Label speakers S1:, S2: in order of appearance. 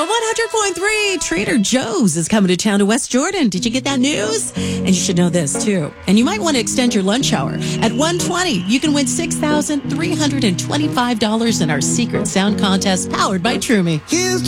S1: 100.3, Trader Joe's is coming to town to West Jordan. Did you get that news? And you should know this, too. And you might want to extend your lunch hour. At 1:20, you can win $6,325 in our secret sound contest powered by Trumi.
S2: Here's